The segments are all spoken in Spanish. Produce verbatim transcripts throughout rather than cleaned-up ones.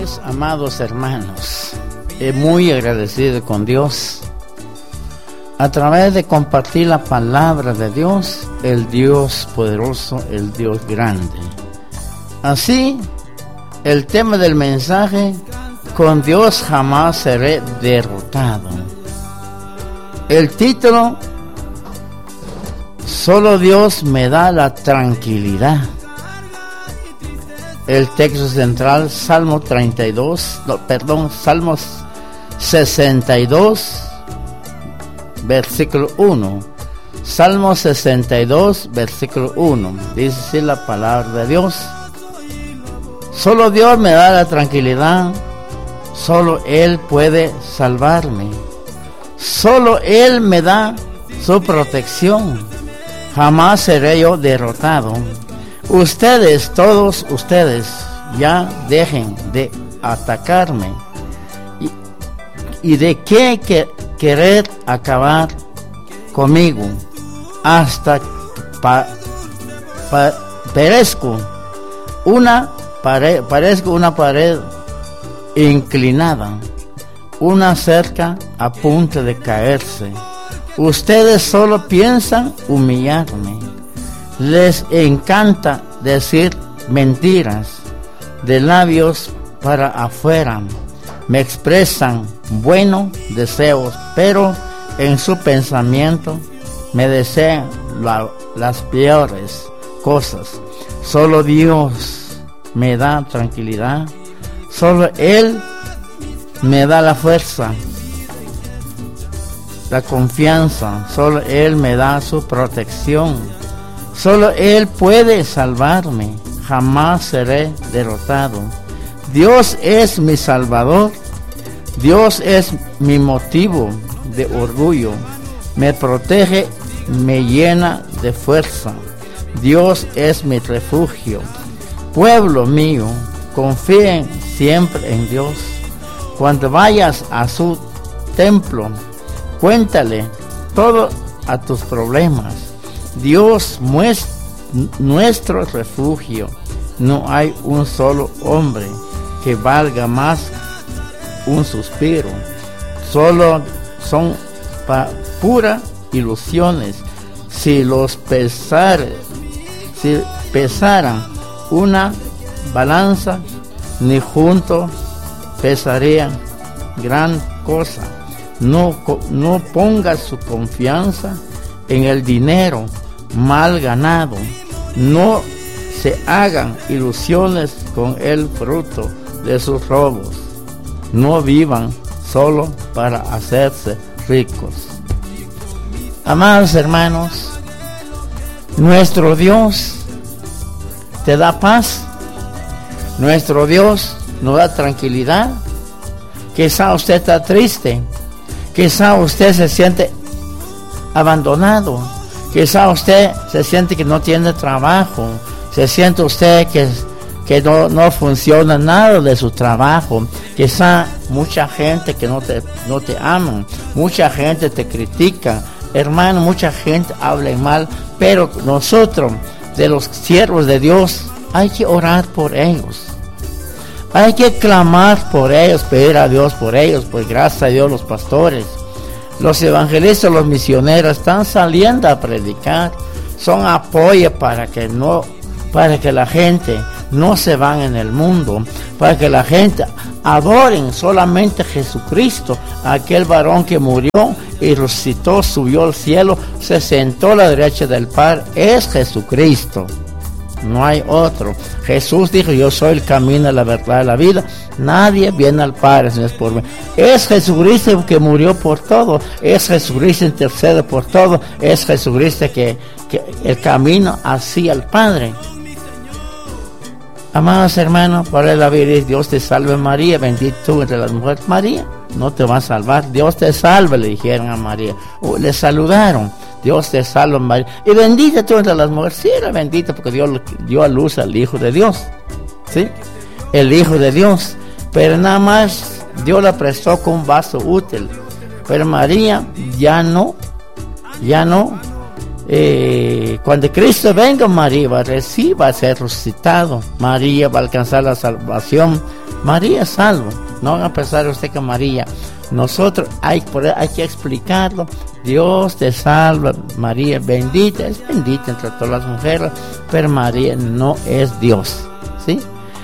Mis amados hermanos, eh, muy agradecido con Dios a través de compartir la palabra de Dios, el Dios poderoso, el Dios grande. Así, el tema del mensaje: con Dios jamás seré derrotado. El título: solo Dios me da la tranquilidad. El texto central: Salmo treinta y dos, no, perdón, Salmos sesenta y dos, versículo uno. Salmo sesenta y dos, versículo uno. Dice así la palabra de Dios: solo Dios me da la tranquilidad, solo Él puede salvarme, solo Él me da su protección, jamás seré yo derrotado. Ustedes, todos ustedes, ya dejen de atacarme y, y de qué que, querer acabar conmigo. Hasta pa, pa, perezco una pared, parezco una pared inclinada, una cerca a punto de caerse. Ustedes solo piensan humillarme. Les encanta decir mentiras, de labios para afuera. Me expresan buenos deseos, pero en su pensamiento me desean la, las peores cosas. Solo Dios me da tranquilidad, solo Él me da la fuerza, la confianza, solo Él me da su protección. Solo Él puede salvarme, jamás seré derrotado. Dios es mi Salvador, Dios es mi motivo de orgullo, me protege, me llena de fuerza. Dios es mi refugio. Pueblo mío, confíen siempre en Dios. Cuando vayas a su templo, cuéntale todo a tus problemas. Dios es nuestro refugio. No hay un solo hombre que valga más un suspiro. Solo son pa- puras ilusiones. Si los pesares, si pesaran una balanza, ni juntos pesarían gran cosa. No, no ponga su confianza en el dinero mal ganado. No se hagan ilusiones con el fruto de sus robos. No vivan solo para hacerse ricos. Amados hermanos, nuestro Dios te da paz. Nuestro Dios nos da tranquilidad. Quizá usted está triste, quizá usted se siente abandonado, quizá usted se siente que no tiene trabajo, se siente usted que, que no, no funciona nada de su trabajo, quizá mucha gente que no te, no te ama, mucha gente te critica, hermano, mucha gente habla mal, pero nosotros, de los siervos de Dios, hay que orar por ellos. Hay que clamar por ellos, pedir a Dios por ellos, pues gracias a Dios los pastores, los evangelistas, los misioneros están saliendo a predicar, son apoyo para que no, para que la gente no se vaya en el mundo, para que la gente adoren solamente a Jesucristo, aquel varón que murió y resucitó, subió al cielo, se sentó a la derecha del Padre, es Jesucristo. No hay otro. Jesús dijo: yo soy el camino, la verdad y la vida. Nadie viene al Padre si no es por mí. Es Jesucristo que murió por todo. Es Jesucristo que intercede por todo. Es Jesucristo que, que el camino hacia el Padre. Amados hermanos, por la Biblia dice: Dios te salve María, bendita tú entre las mujeres. María no te va a salvar, Dios te salve, le dijeron a María. Uh, le saludaron: Dios te salve María, y bendita tú entre las mujeres. Sí, era bendita porque Dios dio a luz al Hijo de Dios, ¿sí? El Hijo de Dios, pero nada más Dios la prestó con un vaso útil. Pero María ya no, ya no eh, cuando Cristo venga, María va a recibir, va a ser resucitado, María va a alcanzar la salvación, María es salvo. No van a pensar usted que María, nosotros hay, hay que explicarlo. Dios te salva, María bendita, es bendita entre todas las mujeres, pero María no es Dios, ¿sí?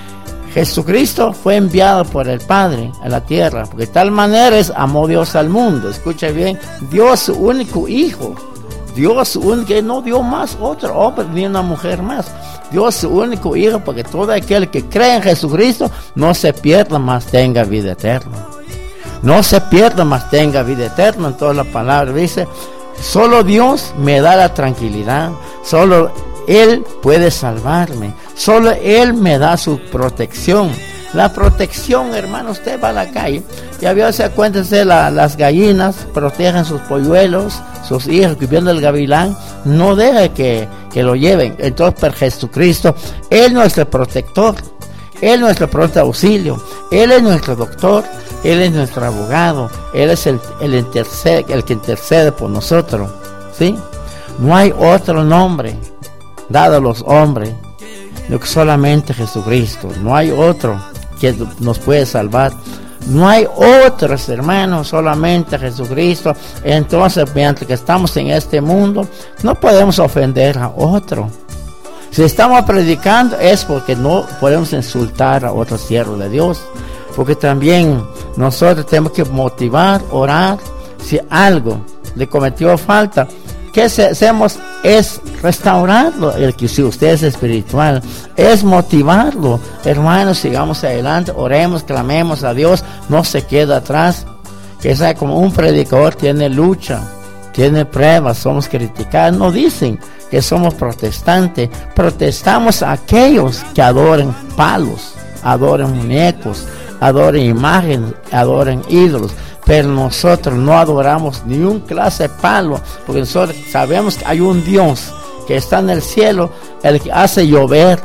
Jesucristo fue enviado por el Padre a la tierra, porque de tal manera es amó Dios al mundo. Escucha bien, Dios su único hijo, Dios su único, no dio más otro hombre ni una mujer más. Dios su único hijo, porque todo aquel que cree en Jesucristo no se pierda, más tenga vida eterna. No se pierda, más tenga vida eterna. En toda la palabra dice, solo Dios me da la tranquilidad, solo Él puede salvarme, solo Él me da su protección. La protección, hermano, usted va a la calle, ya vio, se cuéntese, la, las gallinas protegen sus polluelos, sus hijos, que viendo el gavilán, no deje que, que lo lleven. Entonces, por Jesucristo, Él es nuestro protector, Él es nuestro pronto auxilio, Él es nuestro doctor, Él es nuestro abogado, Él es el, el, intercede, el que intercede por nosotros, ¿sí? No hay otro nombre dado a los hombres, no que solamente Jesucristo. No hay otro que nos puede salvar. No hay otros, hermanos, solamente Jesucristo. Entonces, mientras que estamos en este mundo, no podemos ofender a otro. Si estamos predicando es porque no podemos insultar a otro siervo de Dios, porque también nosotros tenemos que motivar, orar. Si algo le cometió falta, ¿qué hacemos? Es restaurarlo. El que si usted es espiritual, es motivarlo. Hermanos, sigamos adelante, oremos, clamemos a Dios, no se queda atrás. Que sea como un predicador, tiene lucha, tiene pruebas, somos criticados. No dicen que somos protestantes, protestamos a aquellos que adoren palos, adoren muñecos, adoren imágenes, adoren ídolos. Pero nosotros no adoramos ni un clase de palo, porque nosotros sabemos que hay un Dios que está en el cielo, el que hace llover,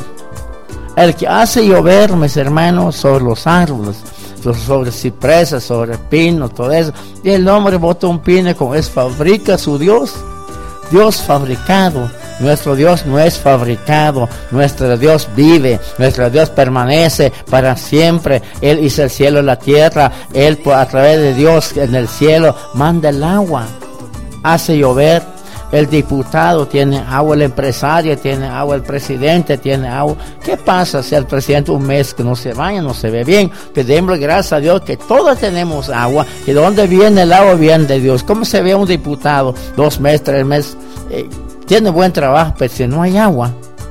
el que hace llover, mis hermanos, sobre los árboles, sobre cipresas, sobre pinos, todo eso. Y el hombre bota un pino, como es, fabrica su Dios, Dios fabricado. Nuestro Dios no es fabricado, nuestro Dios vive, nuestro Dios permanece para siempre. Él hizo el cielo y la tierra, Él a través de Dios en el cielo manda el agua, hace llover. El diputado tiene agua, el empresario tiene agua, el presidente tiene agua. ¿Qué pasa si el presidente un mes que no se baña, no se ve bien? Pedimos gracias a Dios que todos tenemos agua, que de dónde viene el agua viene de Dios. ¿Cómo se ve un diputado dos meses, tres meses? Eh, tiene buen trabajo, pero si no hay agua,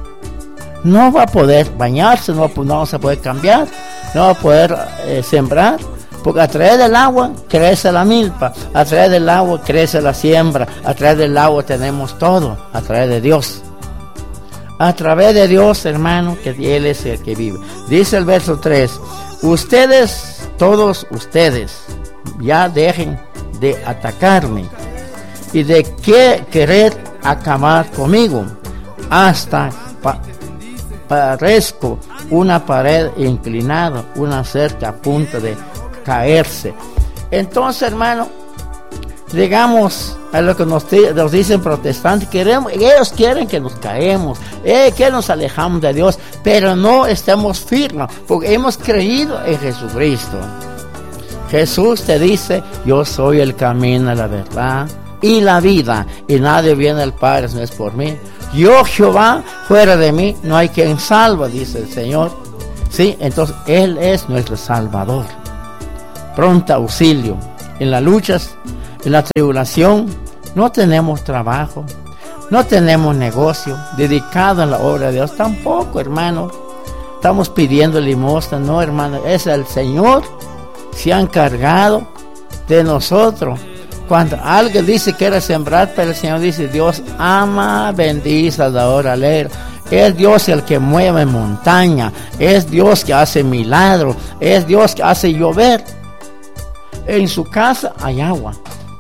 no va a poder bañarse, no, no va a poder cambiar, no va a poder eh, sembrar, porque a través del agua crece la milpa, a través del agua crece la siembra, a través del agua tenemos todo, a través de Dios. A través de Dios, hermano, que Él es el que vive. Dice el verso tres, ustedes, todos ustedes, ya dejen de atacarme y de qué querer acabar conmigo, hasta pa parezco una pared inclinada, una cerca a punto de caerse. Entonces, hermano, llegamos a lo que nos, nos dicen protestantes, queremos, ellos quieren que nos caemos, eh, que nos alejamos de Dios, pero no estamos firmes, porque hemos creído en Jesucristo. Jesús te dice, yo soy el camino, la verdad y la vida, y nadie viene al Padre si no es por mí. Yo, Jehová, fuera de mí no hay quien salva, dice el Señor. Sí, entonces Él es nuestro Salvador. Pronto auxilio. En las luchas, en la tribulación, no tenemos trabajo, no tenemos negocio dedicado a la obra de Dios. Tampoco, hermano, estamos pidiendo limosna. No, hermano, es el Señor se ha encargado de nosotros. Cuando alguien dice que quiere sembrar, pero el Señor dice, Dios ama, bendice, adora, alegre. Es Dios el que mueve montaña, es Dios que hace milagros, es Dios que hace llover. En su casa hay agua.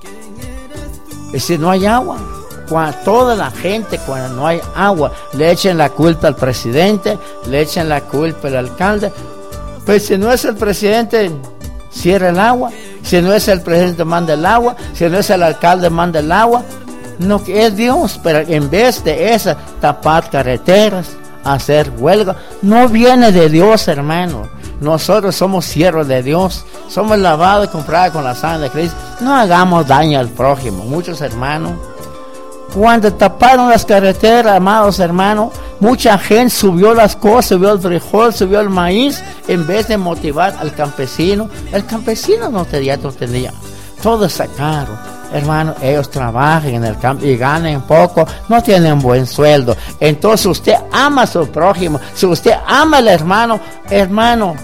Y si no hay agua, cuando toda la gente, cuando no hay agua, le echen la culpa al presidente, le echen la culpa al alcalde. Pues si no es el presidente, cierra el agua. Si no es el presidente, manda el agua. Si no es el alcalde, manda el agua. no que es Dios, pero en vez de esa, tapar carreteras, hacer huelga, no viene de Dios, hermano. Nosotros somos siervos de Dios, somos lavados y comprados con la sangre de Cristo. No hagamos daño al prójimo. Muchos hermanos, cuando taparon las carreteras, amados hermanos, mucha gente subió las cosas, subió el frijol, subió el maíz, en vez de motivar al campesino. El campesino no tenía, no tenía. Todo está caro, hermano. Ellos trabajan en el campo y ganan poco, no tienen buen sueldo. Entonces usted ama a su prójimo. Si usted ama al hermano, hermano,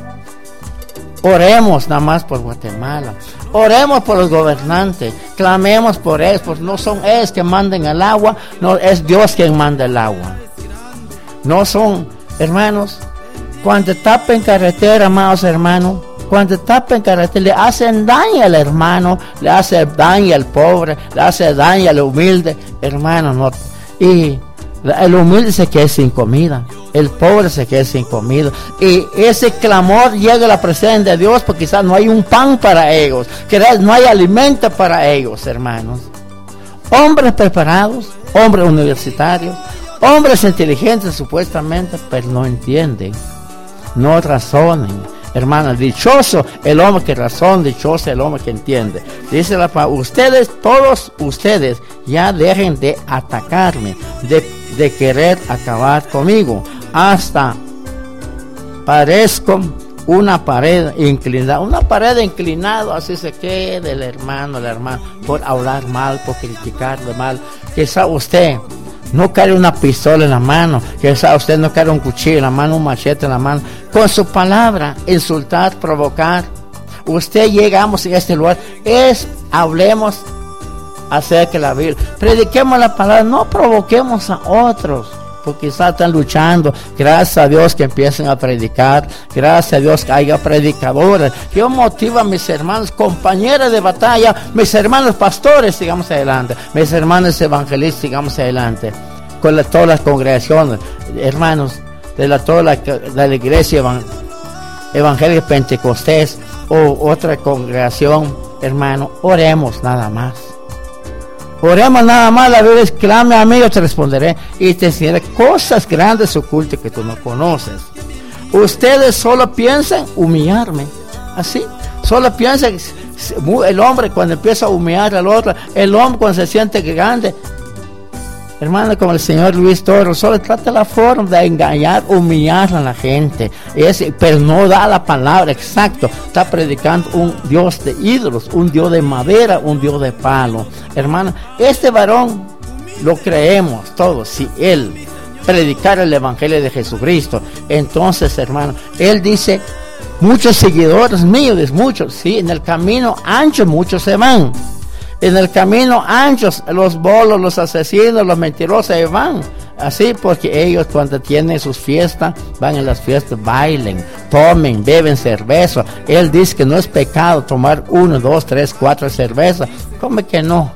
oremos nada más por Guatemala. Oremos por los gobernantes, clamemos por ellos, porque no son ellos que mandan el agua, no es Dios quien manda el agua. No son, hermanos, cuando tapen carretera, amados hermanos, cuando tapen carretera, le hacen daño al hermano, le hacen daño al pobre, le hacen daño al humilde, hermano, no. Y el humilde se queda sin comida, el pobre se queda sin comida, y ese clamor llega a la presencia de Dios, porque quizás no hay un pan para ellos, quizás no hay alimento para ellos, hermanos. Hombres preparados, hombres universitarios, hombres inteligentes supuestamente, pero no entienden, no razonan. Hermano, dichoso el hombre que razona, dichoso el hombre que entiende. Dice la palabra, ustedes, todos ustedes, ya dejen de atacarme, de, de querer acabar conmigo. Hasta parezco una pared inclinada, una pared inclinada, así se queda el hermano, el hermano, por hablar mal, por criticarle mal. Quizá usted no cargue una pistola en la mano, quizá usted no cargue un cuchillo en la mano, un machete en la mano, con su palabra, insultar, provocar. Usted llegamos en este lugar, es, hablemos acerca de la Biblia, prediquemos la palabra, no provoquemos a otros, porque quizás están luchando. Gracias a Dios que empiecen a predicar, gracias a Dios que haya predicadores. Yo motivo a mis hermanos, compañeros de batalla, mis hermanos pastores, sigamos adelante, mis hermanos evangelistas, sigamos adelante, con la, todas las congregaciones, hermanos, de la, toda la, de la iglesia evan, evangélica Pentecostés, o otra congregación, hermano, oremos nada más. Oremos nada más, la Biblia dice, clame a mí, yo te responderé y te enseñaré cosas grandes ocultas que tú no conoces. Ustedes solo piensan humillarme, así, solo piensan, el hombre cuando empieza a humillar al otro, el hombre cuando se siente grande, hermano, como el señor Luis Toro, solo trata la forma de engañar, humillar a la gente, es, pero no da la palabra exacto. Está predicando un Dios de ídolos, un Dios de madera, un Dios de palo. Hermano, este varón lo creemos todos. Si él predicara el evangelio de Jesucristo, entonces, hermano, él dice, muchos seguidores míos, muchos, sí, en el camino ancho muchos se van. En el camino anchos, los bolos, los asesinos, los mentirosos se van. Así porque ellos cuando tienen sus fiestas, van a las fiestas, bailen, tomen, beben cerveza. Él dice que no es pecado tomar uno, dos, tres, cuatro cervezas. ¿Cómo que no?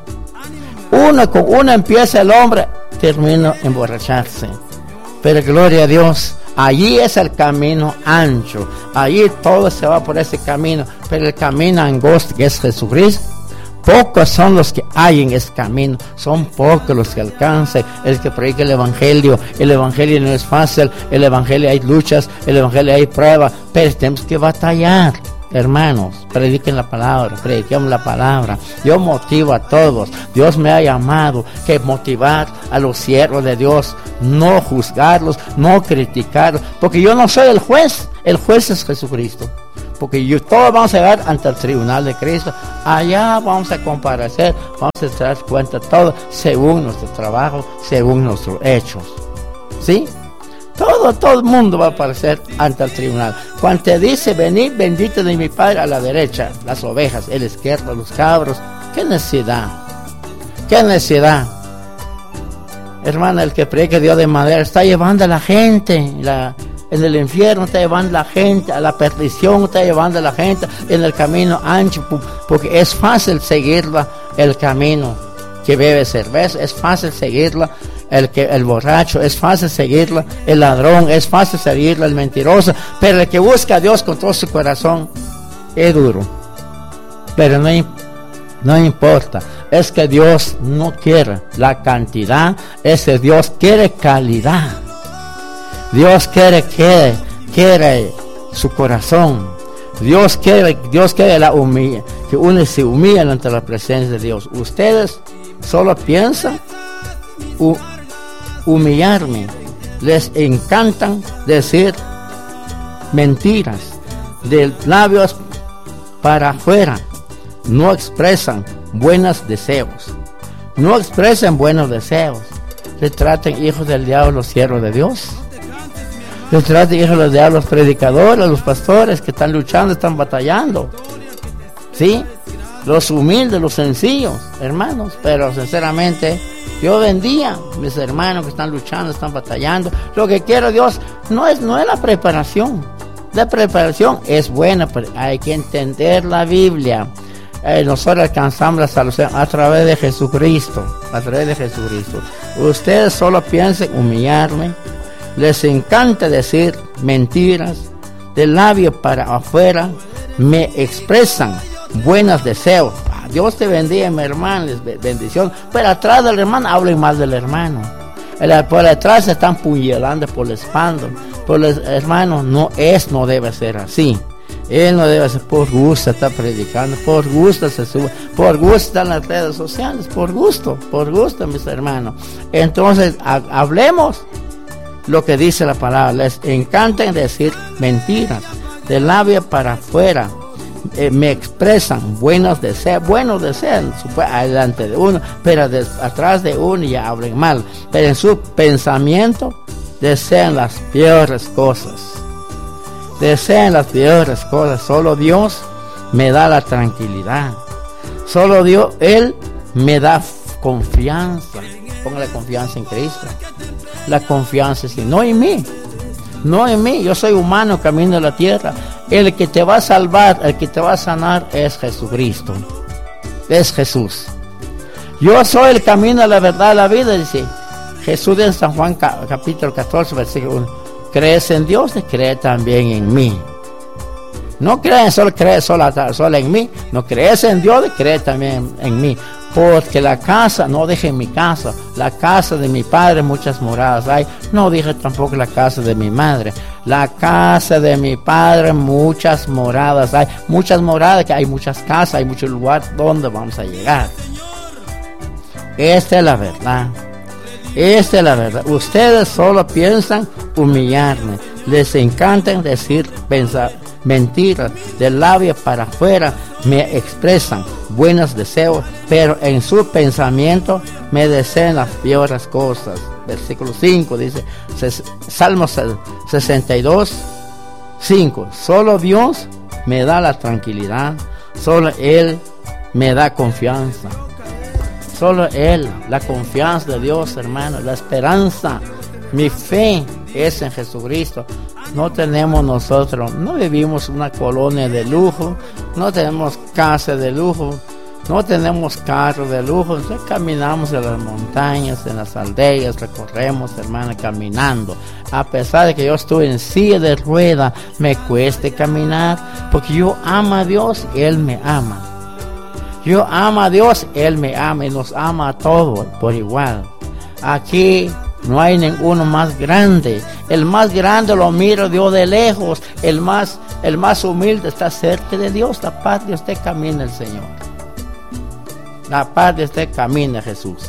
Uno con uno empieza el hombre, termina emborracharse. Pero gloria a Dios, allí es el camino ancho. Allí todo se va por ese camino. Pero el camino angosto que es Jesucristo, pocos son los que hay en ese camino, son pocos los que alcanzan, el que predica el evangelio. El evangelio no es fácil, el evangelio hay luchas, el evangelio hay pruebas, pero tenemos que batallar. Hermanos, prediquen la palabra, prediquemos la palabra. Yo motivo a todos, Dios me ha llamado que motivar a los siervos de Dios, no juzgarlos, no criticarlos, porque yo no soy el juez, el juez es Jesucristo. Porque yo, todos vamos a llegar ante el tribunal de Cristo. Allá vamos a comparecer, vamos a dar cuenta todo según nuestro trabajo, según nuestros hechos. ¿Sí? Todo, todo el mundo va a aparecer ante el tribunal. Cuando te dice, venid, bendito de mi Padre, a la derecha, las ovejas, el izquierdo, los cabros. ¿Qué necesidad? ¿Qué necesidad? Hermana, el que predica Dios de madera está llevando a la gente, la... en el infierno está llevando a la gente, a la perdición está llevando a la gente en el camino ancho, porque es fácil seguirla, el camino que bebe cerveza, es fácil seguirla, el que el borracho, es fácil seguirla, el ladrón, es fácil seguirla, el mentiroso, pero el que busca a Dios con todo su corazón, es duro, pero no, no importa, Es que Dios no quiere la cantidad, es que Dios quiere calidad. Dios quiere, quiere, quiere su corazón. Dios quiere, Dios quiere la humilla, que uno se humilla ante la presencia de Dios. Ustedes solo piensan hu, humillarme. Les encantan decir mentiras de labios para afuera. No expresan buenos deseos. No expresan buenos deseos. Le traten hijos del diablo los siervos de Dios. Le traten hijos del diablo los predicadores, los pastores que están luchando, están batallando. ¿Sí? Los humildes, los sencillos, hermanos. Pero sinceramente, yo bendiga a mis hermanos que están luchando, están batallando. Lo que quiero Dios no es, no es la preparación. La preparación es buena, pero hay que entender la Biblia. Eh, nosotros alcanzamos la salvación a través de Jesucristo. A través de Jesucristo. Ustedes solo piensen humillarme. Les encanta decir mentiras. De labio para afuera me expresan buenos deseos. Ah, Dios te bendiga, mi hermano, bendición. Pero atrás del hermano hablen mal del hermano. Por detrás se están puñalando por la espalda. Por el hermano, no es, no debe ser así. Él no debe ser por gusto, está predicando, por gusto se sube, por gusto está en las redes sociales, por gusto, por gusto, mis hermanos. Entonces, ha, hablemos lo que dice la palabra. Les encanta decir mentiras, de labio para afuera. Eh, me expresan buenos deseos, buenos deseos adelante de uno, pero de, atrás de uno ya hablen mal. Pero en su pensamiento desean las peores cosas. Desean las peores cosas. Solo Dios me da la tranquilidad. Solo Dios, Él me da confianza. Póngale confianza en Cristo. La confianza es no en mí. No en mí. Yo soy humano, camino en la tierra. El que te va a salvar, el que te va a sanar es Jesucristo. Es Jesús. Yo soy el camino, la verdad, la vida, dice Jesús en San Juan capítulo catorce, versículo uno. Crees en Dios, cree también en mí. No crees solo, crees solo, solo en mí. No crees en Dios, cree también en, en mí. Porque la casa, no dije mi casa, la casa de mi padre muchas moradas hay. No dije tampoco la casa de mi madre. La casa de mi padre muchas moradas hay. Muchas moradas, que hay muchas casas, hay muchos lugares donde vamos a llegar. Esta es la verdad. Esta es la verdad. Ustedes solo piensan humillarme. Les encanta decir, pensar mentiras de labio para afuera. Me expresan buenos deseos, pero en su pensamiento me desean las peores cosas. Versículo cinco dice, Salmo sesenta y dos, cinco. Solo Dios me da la tranquilidad. Solo Él me da confianza. Solo Él, la confianza de Dios, hermano, la esperanza, mi fe es en Jesucristo. No tenemos nosotros, no vivimos una colonia de lujo, no tenemos casa de lujo, no tenemos carro de lujo. Entonces caminamos en las montañas, en las aldeas, recorremos, hermano, caminando. A pesar de que yo estoy en silla de rueda, me cueste caminar, porque yo amo a Dios y Él me ama. Yo amo a Dios, Él me ama y nos ama a todos por igual. Aquí no hay ninguno más grande. El más grande lo miro Dios de lejos. El más, el más humilde está cerca de Dios. La paz de usted camina el Señor. La paz de usted camina Jesús.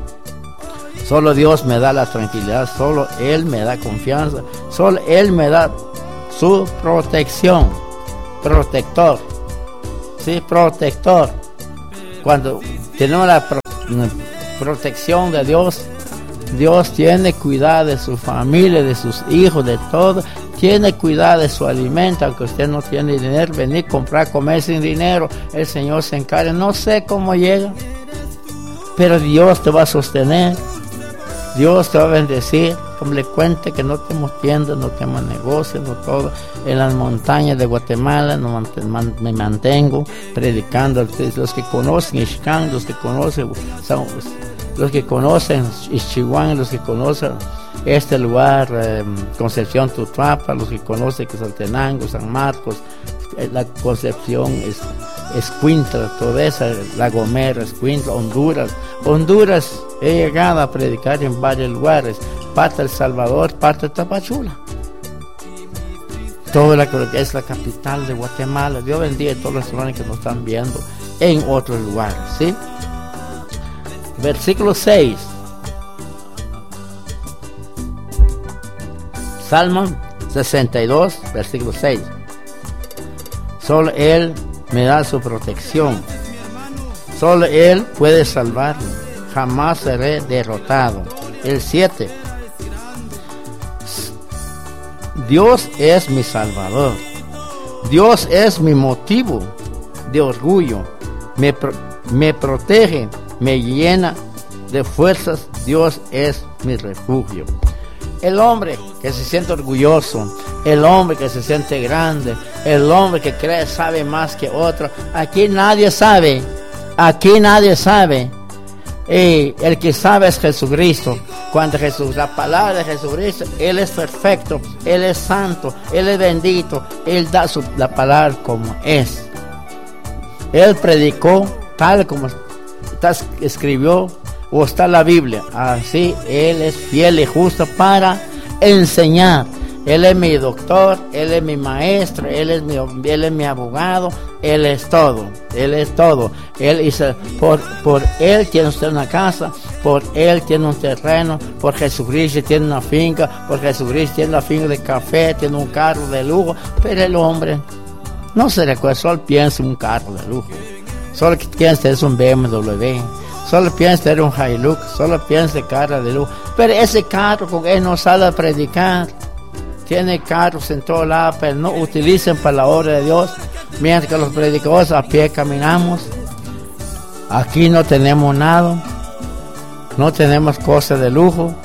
Solo Dios me da la tranquilidad. Solo Él me da confianza. Solo Él me da su protección. Protector. Sí, protector. Cuando tenemos la pro- protección de Dios, Dios tiene cuidado de su familia, de sus hijos, de todo. Tiene cuidado de su alimento, aunque usted no tiene dinero, venir a comprar, comer sin dinero, el Señor se encarga. No sé cómo llega, pero Dios te va a sostener. Dios te va a bendecir. Como le cuente que no tenemos tiendas, no tenemos negocios, no todo. En las montañas de Guatemala no man, me mantengo predicando. Los que conocen Ixcán, los que conocen son, los que conocen Ixchihuán, los que conocen este lugar, eh, Concepción Tutuapa, los que conocen Quetzaltenango, San Marcos, la Concepción, es, Escuintla, toda esa, La Gomera, Escuintla, Honduras. Honduras, he llegado a predicar en varios lugares, parte de El Salvador, parte de Tapachula. Toda la que es la capital de Guatemala. Dios bendiga a todos los hermanos que nos están viendo en otros lugares, ¿sí? Versículo seis. Salmo sesenta y dos, versículo seis. Solo Él me da su protección. Solo Él puede salvarme. Jamás seré derrotado. El siete. Dios es mi Salvador. Dios es mi motivo de orgullo. Me, pro, me protege, me llena de fuerzas. Dios es mi refugio. El hombre que se siente orgulloso, el hombre que se siente grande, el hombre que cree sabe más que otro, aquí nadie sabe, aquí nadie sabe. Y el que sabe es Jesucristo. Cuando Jesús, la palabra de Jesucristo, Él es perfecto, Él es santo, Él es bendito, Él da su, la palabra como es. Él predicó tal como está, escribió o está la Biblia. Así Él es fiel y justo para enseñar. Él es mi doctor, Él es mi maestro, Él es mi, él es mi abogado, Él es todo, Él es todo. Él dice, por, por Él tiene usted una casa, por Él tiene un terreno, por Jesucristo tiene una finca, por Jesucristo tiene una finca de café, tiene un carro de lujo, pero el hombre no se recuerda, solo piensa en un carro de lujo, solo piensa en un B M W, solo piensa en un Hilux, solo piensa en carro de lujo, pero ese carro con él no sale a predicar. Tiene carros en todo lado, pero no utilizan para la obra de Dios. Mientras que los predicadores a pie caminamos. Aquí no tenemos nada. No tenemos cosas de lujo.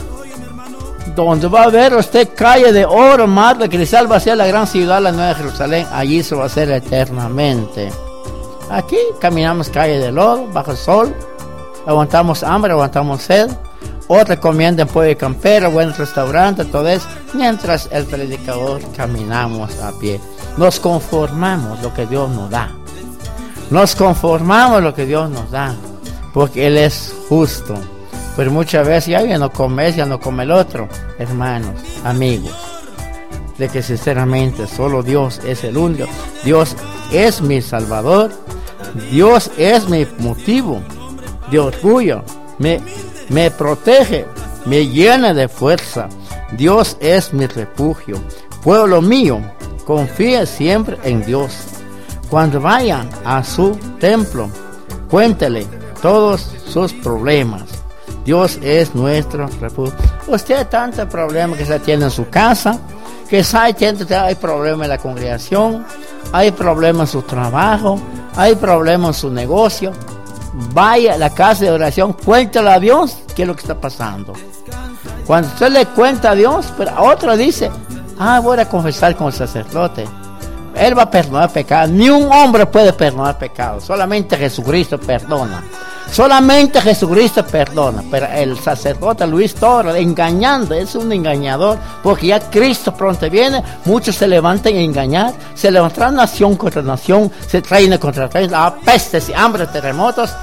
Donde va a ver usted calle de oro, mar de cristal, va a ser la gran ciudad, la Nueva Jerusalén. Allí se va a hacer eternamente. Aquí caminamos calle del oro, bajo el sol. Aguantamos hambre, aguantamos sed. Otra comienda en pollo campero, buen restaurante, todo eso. Mientras el predicador caminamos a pie. Nos conformamos lo que Dios nos da. Nos conformamos lo que Dios nos da. Porque Él es justo. Pero muchas veces ya, ya no come, ya no come el otro. Hermanos, amigos. De que sinceramente solo Dios es el único. Dios es mi Salvador. Dios es mi motivo de orgullo. Me Me protege, me llena de fuerza. Dios es mi refugio. Pueblo mío, confía siempre en Dios. Cuando vayan a su templo, cuéntele todos sus problemas. Dios es nuestro refugio. Usted tantos problemas que se tiene en su casa, que sabe que hay problemas en la congregación, hay problemas en su trabajo, hay problemas en su negocio. Vaya a la casa de oración, cuéntale a Dios qué es lo que está pasando. Cuando usted le cuenta a Dios, pero a otro dice, ah, voy a confesar con el sacerdote. Él va a perdonar pecados. Ni un hombre puede perdonar pecados. Solamente Jesucristo perdona. Solamente Jesucristo perdona. Pero el sacerdote Luis Toro, engañando, es un engañador. Porque ya Cristo pronto viene. Muchos se levantan a engañar. Se levantará nación contra nación. Se traen contra traen. A pestes y hambre, terremotos.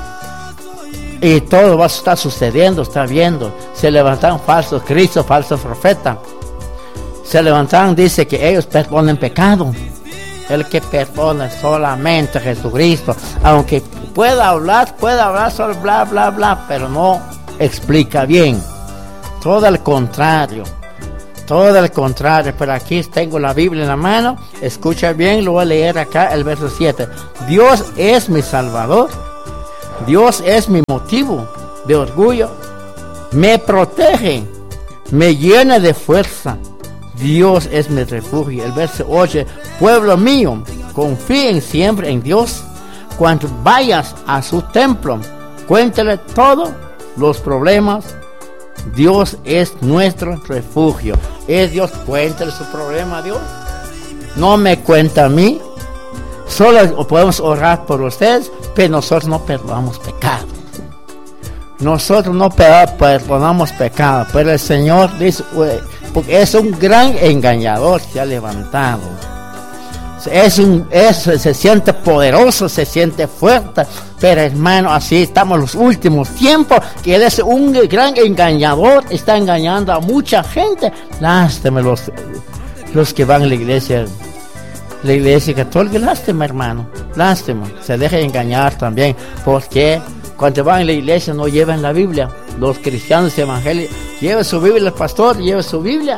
Y todo va a estar sucediendo, está viendo. Se levantan falsos Cristos, falsos profetas. Se levantaron, dice que ellos perdonan pecado. El que perdona solamente Jesucristo. Aunque pueda hablar, puede hablar solo bla, bla, bla, pero no explica bien. Todo al contrario. Todo al contrario. Pero aquí tengo la Biblia en la mano. Escucha bien, lo voy a leer acá, el verso siete. Dios es mi Salvador. Dios es mi motivo de orgullo. Me protege. Me llena de fuerza. Dios es mi refugio. El verso ocho. Pueblo mío, confíen siempre en Dios. Cuando vayas a su templo, cuéntale todos los problemas. Dios es nuestro refugio. Es Dios, cuéntale su problema a Dios. No me cuenta a mí. Solo podemos orar por ustedes, pero nosotros no perdonamos pecado. Nosotros no perdonamos pecado, pero el Señor dice, porque es un gran engañador, se ha levantado. Es un, es, se siente poderoso, se siente fuerte, pero hermano, así estamos los últimos tiempos, que él es un gran engañador, está engañando a mucha gente. Lástima los, los que van a la iglesia, la iglesia católica, lástima hermano, lástima, se deja engañar también, porque cuando van a la iglesia no llevan la Biblia. Los cristianos evangélicos llevan su Biblia, el pastor lleva su Biblia.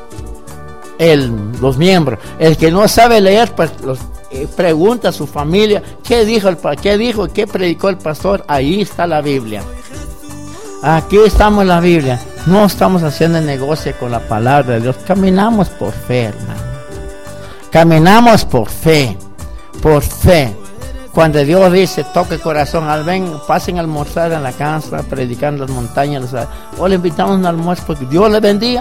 El, los miembros, el que no sabe leer, pues los, eh, pregunta a su familia qué dijo el qué dijo, qué predicó el pastor. Ahí está la Biblia. Aquí estamos en la Biblia. No estamos haciendo negocio con la palabra de Dios. Caminamos por fe, hermano. Caminamos por fe, por fe. Cuando Dios dice, toque corazón, al ven, pasen a almorzar en la casa, predicando las montañas, o le invitamos a un almuerzo porque Dios le bendiga.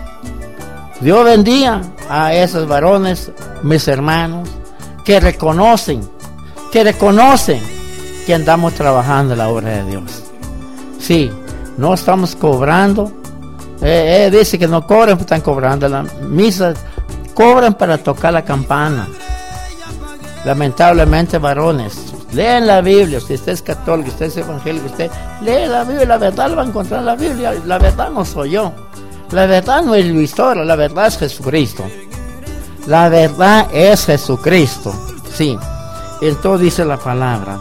Dios bendiga a esos varones, mis hermanos, que reconocen, que reconocen que andamos trabajando en la obra de Dios. Sí, no estamos cobrando. Eh, eh, dice que no cobran, pues están cobrando. La misa cobran para tocar la campana. Lamentablemente, varones, leen la Biblia. Si usted es católico, usted es evangélico, usted lee la Biblia, la verdad lo va a encontrar en la Biblia. La verdad no soy yo. La verdad no es la historia, la verdad es Jesucristo. La verdad es Jesucristo. Sí. Entonces dice la palabra.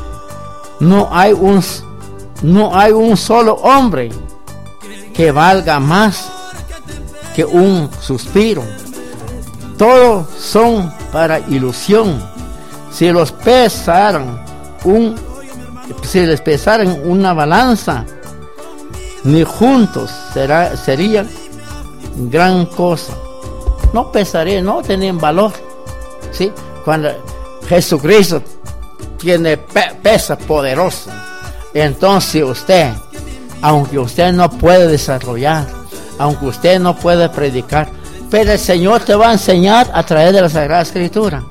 No hay un, no hay un solo hombre que valga más que un suspiro. Todos son para ilusión. Si los pesaran un, si les pesaran una balanza, ni juntos será, sería gran cosa. No pesaría, no tenían valor. ¿Sí? Cuando Jesucristo tiene pe- pesa poderoso, entonces usted, aunque usted no puede desarrollar, aunque usted no puede predicar, pero el Señor te va a enseñar a través de la Sagrada Escritura.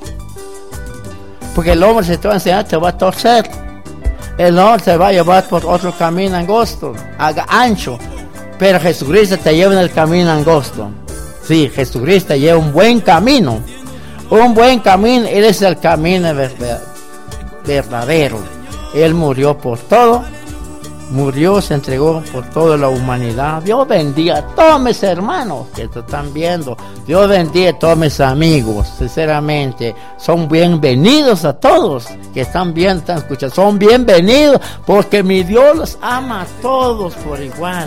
Porque el hombre, si te va a enseñar, te va a torcer. El hombre te va a llevar por otro camino angosto, ancho, pero Jesucristo te lleva en el camino angosto. Sí, Jesucristo te lleva un buen camino, un buen camino. Él es el camino verdadero. Él murió por todo, murió, se entregó por toda la humanidad. Dios bendiga a todos mis hermanos que te están viendo. Dios bendiga a todos mis amigos. Sinceramente, son bienvenidos a todos que están viendo, están escuchando. Son bienvenidos porque mi Dios los ama a todos por igual.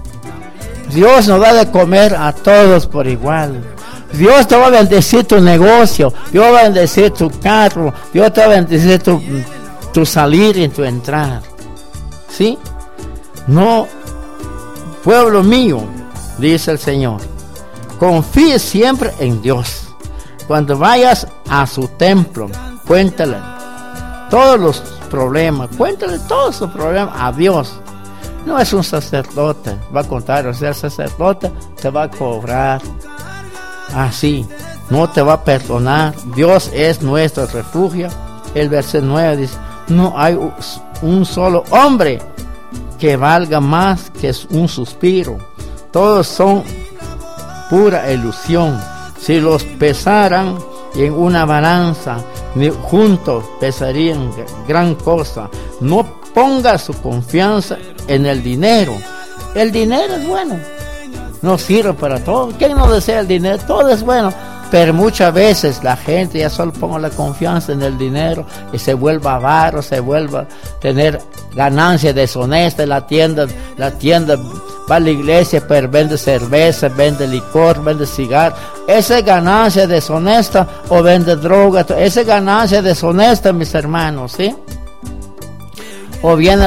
Dios nos da de comer a todos por igual. Dios te va a bendecir tu negocio. Dios va a bendecir tu carro. Dios te va a bendecir tu, tu salir y tu entrar. ¿Sí? No, pueblo mío, dice el Señor, confíe siempre en Dios. Cuando vayas a su templo, cuéntale todos los problemas, cuéntale todos sus problemas a Dios. No es un sacerdote, va a contar, o sea, el sacerdote te va a cobrar así, no te va a perdonar. Dios es nuestro refugio. El verso nueve dice, no hay un solo hombre que valga más que un suspiro. Todos son pura ilusión. Si los pesaran en una balanza, ni juntos pesarían gran cosa. No ponga su confianza en el dinero. El dinero es bueno, no sirve para todo. ¿Quién no desea el dinero? Todo es bueno. Pero muchas veces la gente ya solo pone la confianza en el dinero y se vuelve avaro, se vuelve a tener ganancias deshonestas. La tienda, la tienda va a la iglesia, pero vende cerveza, vende licor, vende cigarro. Esa es ganancia deshonesta, o vende droga. Esa es ganancia deshonesta, mis hermanos, ¿sí? O viene